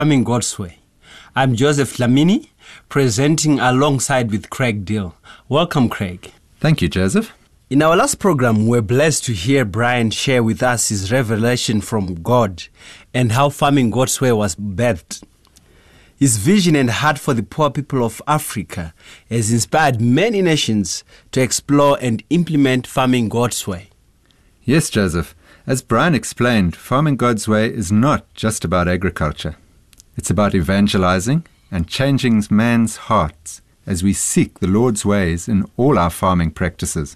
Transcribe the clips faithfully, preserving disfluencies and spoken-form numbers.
Farming God's Way. I'm Joseph Lamini, presenting alongside with Craig Dill. Welcome, Craig. Thank you, Joseph. In our last program, we're blessed to hear Brian share with us his revelation from God and how Farming God's Way was birthed. His vision and heart for the poor people of Africa has inspired many nations to explore and implement Farming God's Way. Yes, Joseph. As Brian explained, Farming God's Way is not just about agriculture. It's about evangelizing and changing man's hearts as we seek the Lord's ways in all our farming practices.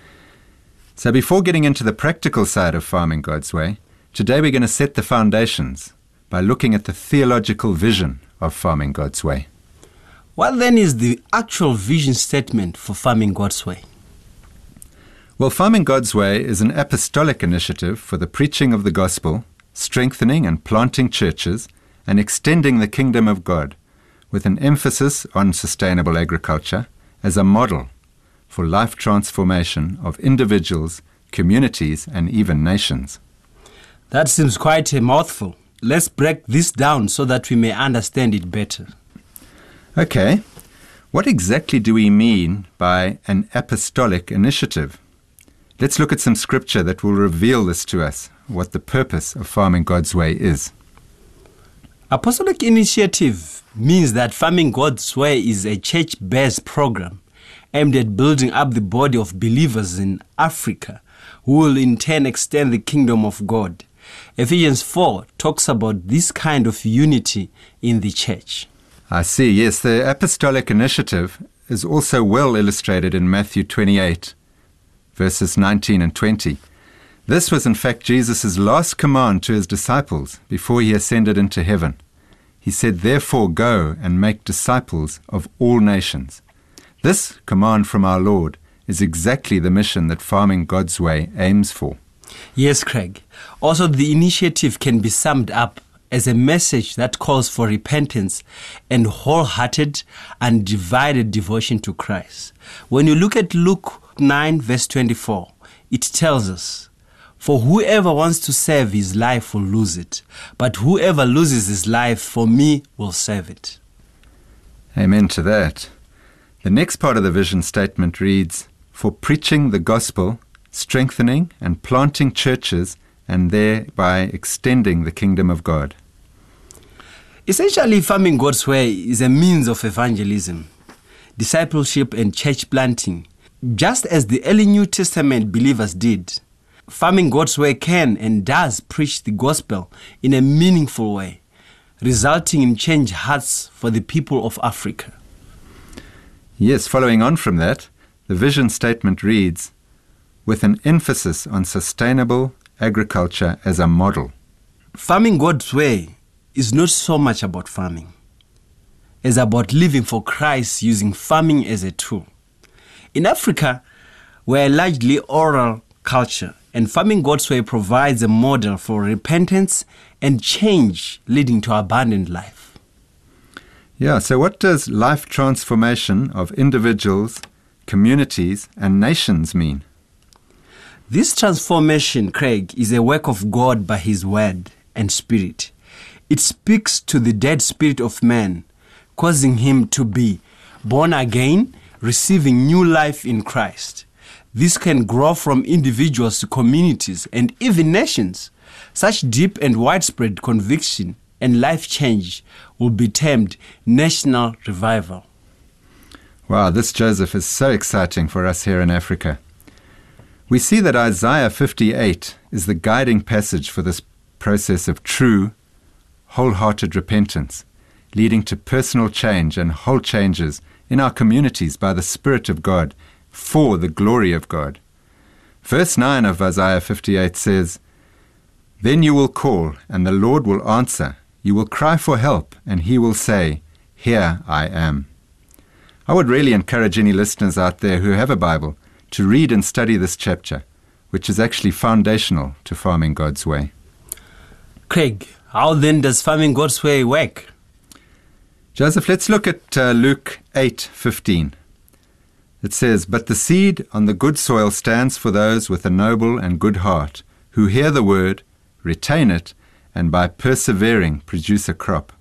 So before getting into the practical side of Farming God's Way, today we're going to set the foundations by looking at the theological vision of Farming God's Way. What then is the actual vision statement for Farming God's Way? Well, Farming God's Way is an apostolic initiative for the preaching of the gospel, strengthening and planting churches, and extending the kingdom of God, with an emphasis on sustainable agriculture as a model for life transformation of individuals, communities, and even nations. That seems quite a mouthful. Let's break this down so that we may understand it better. Okay, what exactly do we mean by an apostolic initiative? Let's look at some scripture that will reveal this to us, what the purpose of Farming God's Way is. Apostolic initiative means that Farming God's Way is a church-based program aimed at building up the body of believers in Africa who will in turn extend the kingdom of God. Ephesians four talks about this kind of unity in the church. I see, yes, the apostolic initiative is also well illustrated in Matthew twenty-eight, verses nineteen and twenty. This was in fact Jesus' last command to his disciples before he ascended into heaven. He said, "Therefore go and make disciples of all nations." This command from our Lord is exactly the mission that Farming God's Way aims for. Yes, Craig. Also, the initiative can be summed up as a message that calls for repentance and wholehearted and divided devotion to Christ. When you look at Luke nine, verse twenty-four, it tells us, "For whoever wants to save his life will lose it, but whoever loses his life for me will save it." Amen to that. The next part of the vision statement reads, "For preaching the gospel, strengthening and planting churches, and thereby extending the kingdom of God." Essentially, Farming God's Way is a means of evangelism, discipleship, and church planting. Just as the early New Testament believers did, Farming God's Way can and does preach the gospel in a meaningful way, resulting in changed hearts for the people of Africa. Yes, following on from that, the vision statement reads, "With an emphasis on sustainable agriculture as a model." Farming God's Way is not so much about farming. It's about living for Christ using farming as a tool. In Africa, we're a largely oral culture, and Farming God's Way provides a model for repentance and change leading to abundant life. Yeah, so what does life transformation of individuals, communities, and nations mean? This transformation, Craig, is a work of God by His Word and Spirit. It speaks to the dead spirit of man, causing him to be born again, receiving new life in Christ. This can grow from individuals to communities and even nations. Such deep and widespread conviction and life change will be termed national revival. Wow, this, Joseph, is so exciting for us here in Africa. We see that Isaiah fifty-eight is the guiding passage for this process of true, wholehearted repentance, leading to personal change and whole changes in our communities by the Spirit of God for the glory of God. Verse nine of Isaiah fifty-eight says, "Then you will call, and the Lord will answer. You will cry for help, and He will say, 'Here I am.'" I would really encourage any listeners out there who have a Bible to read and study this chapter, which is actually foundational to Farming God's Way. Craig, how then does Farming God's Way work? Joseph, let's look at uh, Luke eight fifteen. It says, "But the seed on the good soil stands for those with a noble and good heart, who hear the word, retain it, and by persevering produce a crop."